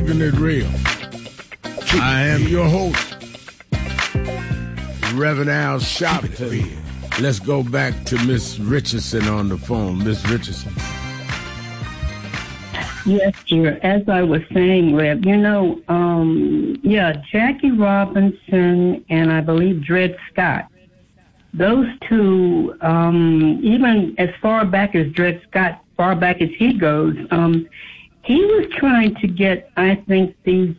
Keeping It Real. I am your host, Reverend Al Sharpton. Let's go back to Miss Richardson on the phone. Miss Richardson. Yes, sir. As I was saying, Rev, Jackie Robinson and I believe Dred Scott, those two, even as far back as Dred Scott, far back as he goes, he was trying to get, I think, these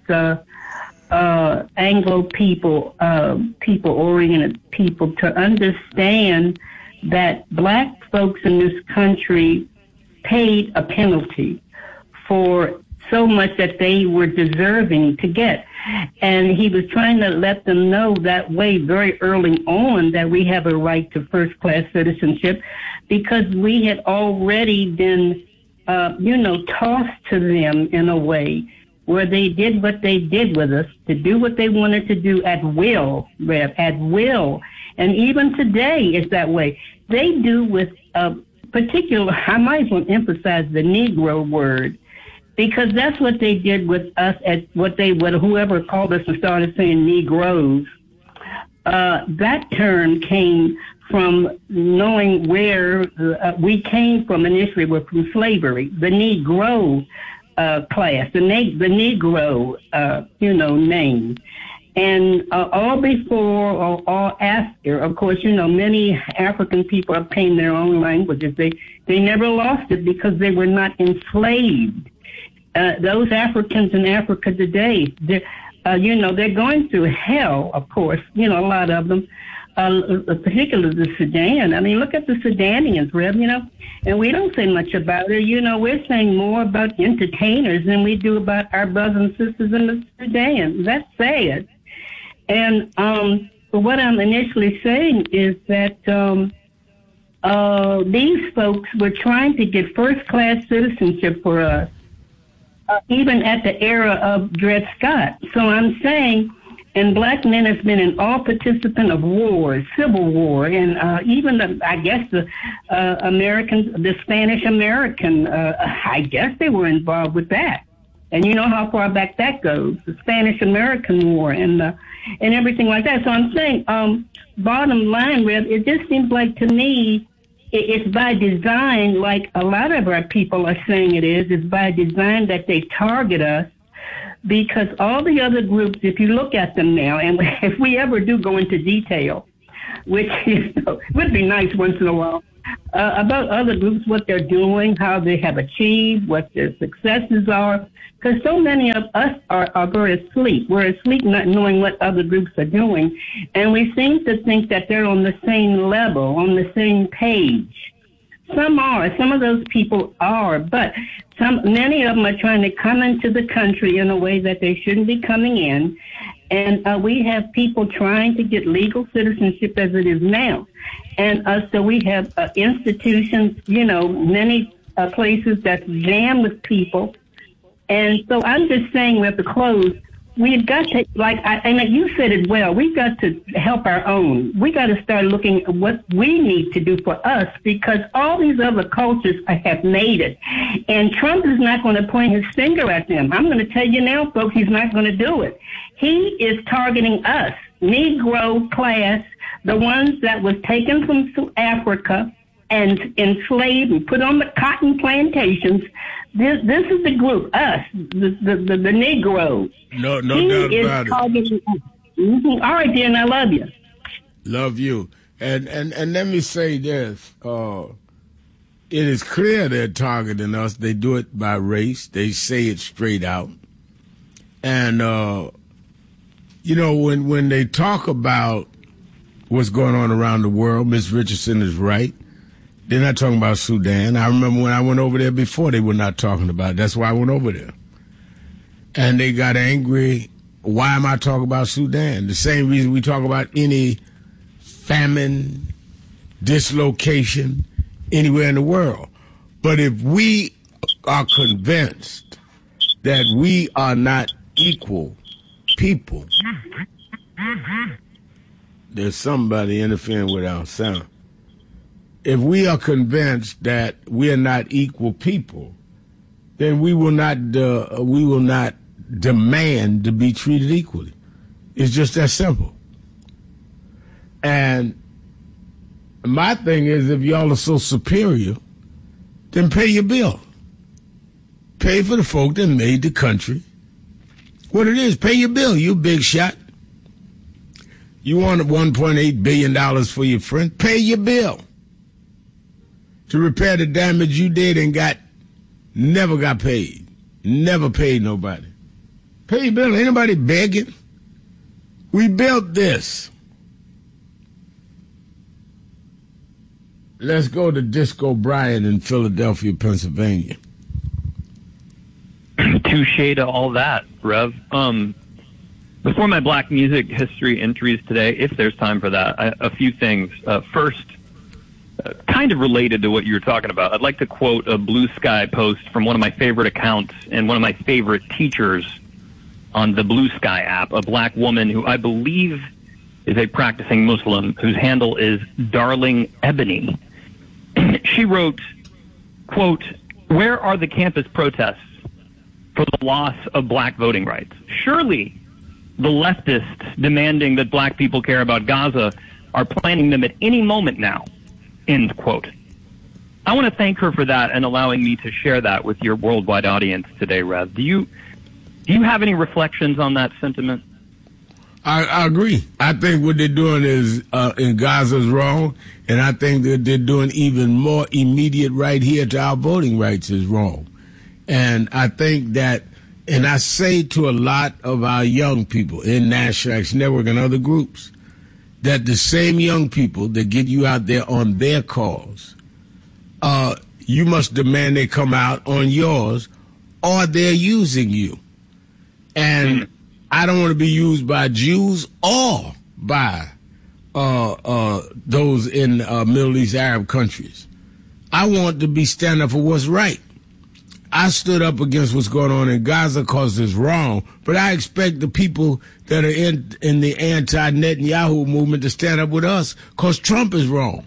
Anglo people, people-oriented people, to understand that black folks in this country paid a penalty for so much that they were deserving to get. And he was trying to let them know that way very early on that we have a right to first-class citizenship, because we had already been, tossed to them in a way where they did what they did with us, to do what they wanted to do at will, Rev, at will. And even today is that way. They do with a particular, I might as well emphasize the Negro word, because that's what they did with us at whoever called us and started saying Negroes. That term came from knowing where we came from initially. We're from slavery, the Negro class, the Negro, name. And all before or all after, of course, many African people obtained their own languages. They never lost it because they were not enslaved. Those Africans in Africa today, they're going through hell, of course, a lot of them, particularly the Sudan. I mean, look at the Sudanians, Rev, and we don't say much about it. We're saying more about entertainers than we do about our brothers and sisters in the Sudan. That's sad. And what I'm initially saying is that these folks were trying to get first-class citizenship for us, even at the era of Dred Scott. So I'm saying, and black men has been an all participant of wars, civil war, and even the Americans, the Spanish American, I guess they were involved with that. And you know how far back that goes, the Spanish American War and everything like that. So I'm saying, bottom line, Rev, it just seems like to me, it's by design, like a lot of our people are saying it is. It's by design that they target us, because all the other groups, if you look at them now, and if we ever do go into detail, which would be nice once in a while, about other groups, what they're doing, how they have achieved, what their successes are, because so many of us are very asleep. We're asleep not knowing what other groups are doing, and we seem to think that they're on the same level, on the same page. Some are. Some of those people are, but many of them are trying to come into the country in a way that they shouldn't be coming in, and we have people trying to get legal citizenship as it is now. And so we have institutions, many places that's jammed with people. And so I'm just saying, we have to close. We've got to, and you said it well, we've got to help our own. We got to start looking at what we need to do for us, because all these other cultures have made it. And Trump is not going to point his finger at them. I'm going to tell you now, folks, he's not going to do it. He is targeting us, Negro class, the ones that was taken from Africa and enslaved and put on the cotton plantations. This is the group, us, the Negroes. No doubt about it. Mm-hmm. All right, then, I love you. Love you. And let me say this. It is clear they're targeting us. They do it by race. They say it straight out. And, when they talk about what's going on around the world, Miss Richardson is right. They're not talking about Sudan. I remember when I went over there before, they were not talking about it. That's why I went over there. And they got angry. Why am I talking about Sudan? The same reason we talk about any famine, dislocation, anywhere in the world. But if we are convinced that we are not equal people, there's somebody interfering with our sound. If we are convinced that we are not equal people, then we will not demand to be treated equally. It's just that simple. And my thing is, if y'all are so superior, then pay your bill. Pay for the folk that made the country what it is. Pay your bill, you big shot. You want $1.8 billion for your friend? Pay your bill to repair the damage you did and never got paid. Never paid nobody. Pay your bill. Ain't nobody begging. We built this. Let's go to Disco Brian in Philadelphia, Pennsylvania. Touche to all that, Rev. Before my black music history entries today, if there's time for that, a few things. First, kind of related to what you were talking about, I'd like to quote a Blue Sky post from one of my favorite accounts and one of my favorite teachers on the Blue Sky app, a black woman who I believe is a practicing Muslim, whose handle is Darling Ebony. She wrote, quote, "Where are the campus protests for the loss of black voting rights? Surely the leftists demanding that black people care about Gaza are planning them at any moment now," end quote. I want to thank her for that and allowing me to share that with your worldwide audience today, Rev. Do you have any reflections on that sentiment? I agree. I think what they're doing is in Gaza is wrong, and I think that they're doing even more immediate right here to our voting rights is wrong. And I think that, and I say to a lot of our young people in National Action Network and other groups, that the same young people that get you out there on their cause, you must demand they come out on yours, or they're using you. And I don't want to be used by Jews or by those in Middle East Arab countries. I want to be standing up for what's right. I stood up against what's going on in Gaza because it's wrong, but I expect the people that are in the anti-Netanyahu movement to stand up with us because Trump is wrong.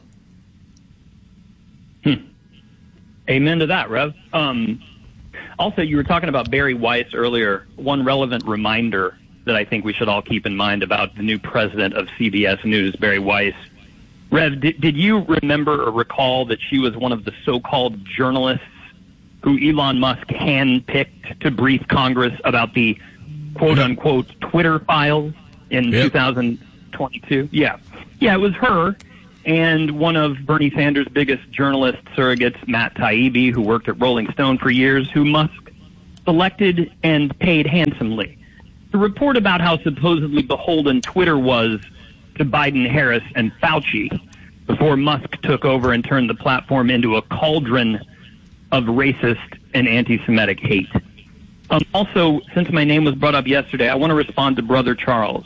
Amen to that, Rev. Also, you were talking about Barry Weiss earlier. One relevant reminder that I think we should all keep in mind about the new president of CBS News, Barry Weiss. Rev, did you remember or recall that she was one of the so-called journalists who Elon Musk handpicked to brief Congress about the quote-unquote Twitter files in 2022? Yeah, it was her and one of Bernie Sanders' biggest journalist surrogates, Matt Taibbi, who worked at Rolling Stone for years, who Musk selected and paid handsomely to report about how supposedly beholden Twitter was to Biden, Harris, and Fauci before Musk took over and turned the platform into a cauldron of racist and anti-Semitic hate. Also, since my name was brought up yesterday, I want to respond to Brother Charles.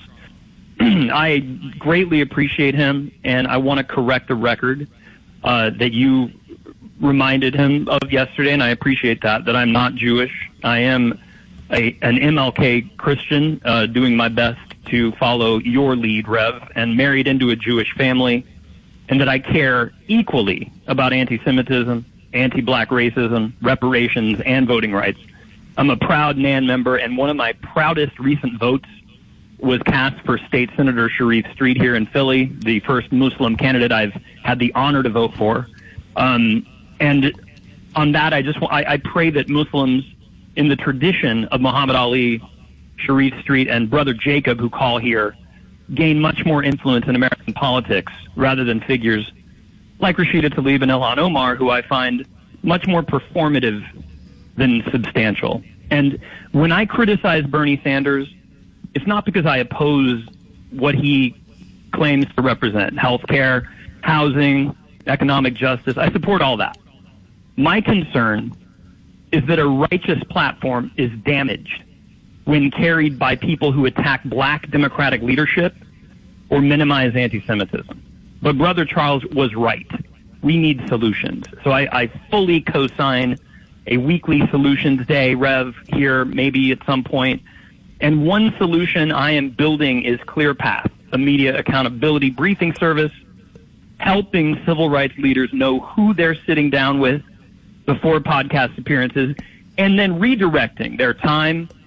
I greatly appreciate him, and I want to correct the record that you reminded him of yesterday, and I appreciate that I'm not Jewish. I am an MLK Christian doing my best to follow your lead, Rev, and married into a Jewish family, and that I care equally about anti-Semitism, anti-black racism, reparations, and voting rights. I'm a proud NAN member, and one of my proudest recent votes was cast for State Senator Sharif Street here in Philly, the first Muslim candidate I've had the honor to vote for. And on that, I pray that Muslims in the tradition of Muhammad Ali, Sharif Street, and Brother Jacob, who call here, gain much more influence in American politics rather than figures like Rashida Tlaib and Ilhan Omar, who I find much more performative than substantial. And when I criticize Bernie Sanders, it's not because I oppose what he claims to represent, healthcare, housing, economic justice. I support all that. My concern is that a righteous platform is damaged when carried by people who attack black democratic leadership or minimize anti-Semitism. But Brother Charles was right. We need solutions. So I fully co-sign a weekly solutions day, Rev, here maybe at some point. And one solution I am building is ClearPath, a media accountability briefing service, helping civil rights leaders know who they're sitting down with before podcast appearances, and then redirecting their time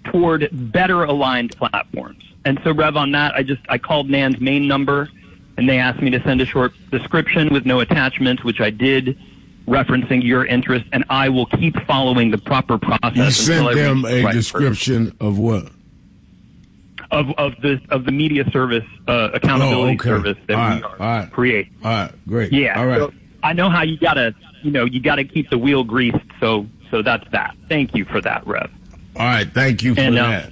toward better aligned platforms. And so, Rev, on that, I called NAN's main number, and they asked me to send a short description with no attachments, which I did, referencing your interest, and I will keep following the proper process. You sent them a description of what? Of the media service, accountability service that we are creating. All right, great. Yeah. All right. So I know how you gotta keep the wheel greased. So that's that. Thank you for that, Rev. All right, thank you for that.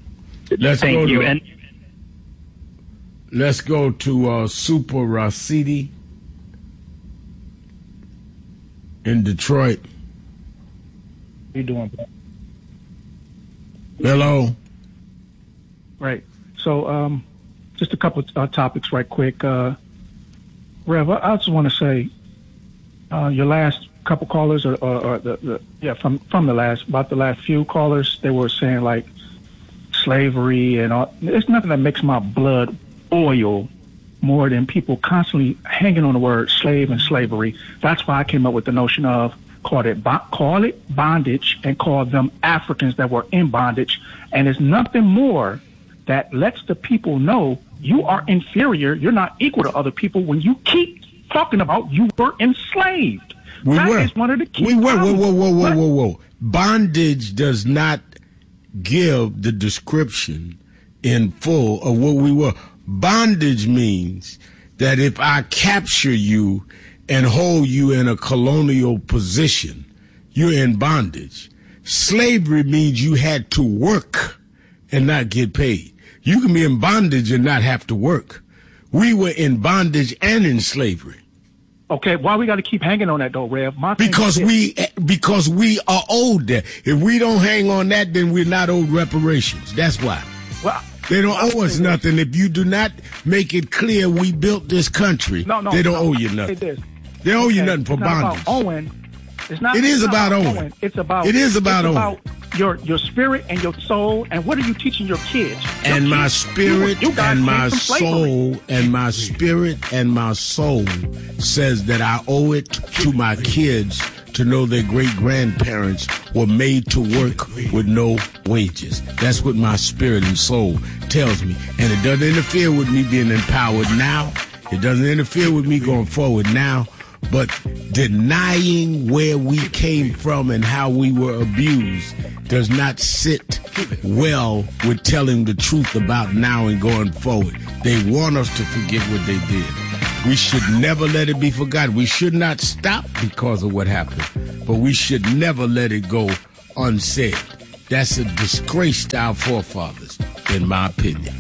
Let's go to Super Rasidi in Detroit. How you doing, bro? Hello. Right. So, just a couple of topics right quick. Rev, I just want to say, your last couple callers, from the last few callers, they were saying like slavery and all. There's nothing that makes my blood boil more than people constantly hanging on the word slave and slavery. That's why I came up with the notion of call it bondage and call them Africans that were in bondage. And there's nothing more that lets the people know you are inferior. You're not equal to other people when you keep talking about you were enslaved. That is one of the key problems. Whoa. Bondage does not give the description in full of what we were. Bondage means that if I capture you and hold you in a colonial position, you're in bondage. Slavery means you had to work and not get paid. You can be in bondage and not have to work. We were in bondage and in slavery. Okay, why we got to keep hanging on that though, Rev? Because we are owed that. If we don't hang on that, then we're not owed reparations. That's why. Well, they don't owe us nothing. If you do not make it clear we built this country, they don't owe you nothing. They owe you nothing for bondage. It is about owing. It's about your spirit and your soul. And what are you teaching your kids? And my spirit and my soul and my spirit and my soul says that I owe it to my kids to know their great-grandparents were made to work with no wages. That's what my spirit and soul tells me. And it doesn't interfere with me being empowered now. It doesn't interfere with me going forward now. But denying where we came from and how we were abused does not sit well with telling the truth about now and going forward. They want us to forget what they did. We should never let it be forgotten. We should not stop because of what happened, but we should never let it go unsaid. That's a disgrace to our forefathers, in my opinion.